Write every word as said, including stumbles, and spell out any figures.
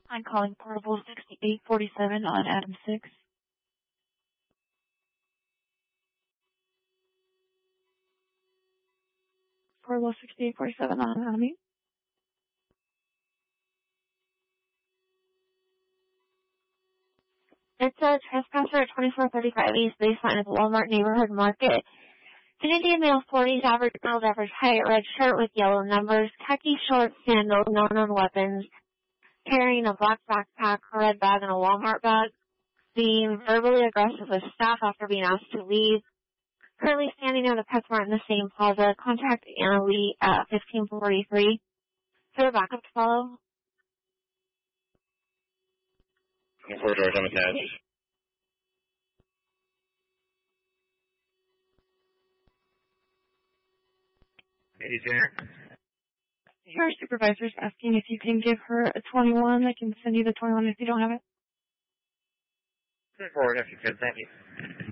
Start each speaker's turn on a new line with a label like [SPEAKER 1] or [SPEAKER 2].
[SPEAKER 1] I'm calling portable sixty-eight forty-seven on Adam six. Portable sixty-eight forty-seven on Adam eight.
[SPEAKER 2] It's a trespasser at twenty-four thirty-five East Baseline at the Walmart Neighborhood Market. Canadian male, forties, average build, average height, red shirt with yellow numbers, khaki shorts, sandals, no known weapons, carrying a black backpack, a red bag, and a Walmart bag, being verbally aggressive with staff after being asked to leave. Currently standing in the PetSmart in the same plaza. Contact Anna Lee at fifteen forty-three. Is there a backup to follow?
[SPEAKER 3] Four doors, I'm attached. Hey, Janet.
[SPEAKER 1] Your supervisor's asking if you can give her a twenty-one. I can send you the twenty-one if you don't have it.
[SPEAKER 3] Forward if you could, thank you.